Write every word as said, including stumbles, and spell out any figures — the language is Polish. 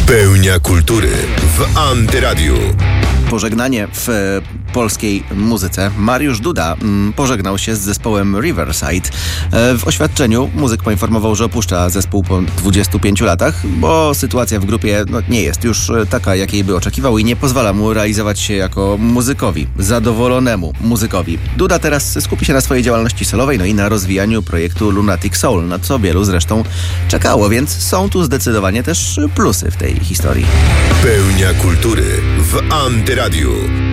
Pełnia kultury w Antyradiu. Pożegnanie w e, polskiej muzyce. Mariusz Duda m, pożegnał się z zespołem Riverside. E, w oświadczeniu muzyk poinformował, że opuszcza zespół po dwudziestu pięciu latach, bo sytuacja w grupie no, nie jest już taka, jakiej by oczekiwał i nie pozwala mu realizować się jako muzykowi, zadowolonemu muzykowi. Duda teraz skupi się na swojej działalności solowej, no i na rozwijaniu projektu Lunatic Soul, na co wielu zresztą czekało, więc są tu zdecydowanie też plusy w tej historii. Pełnia kultury w Antyradiu.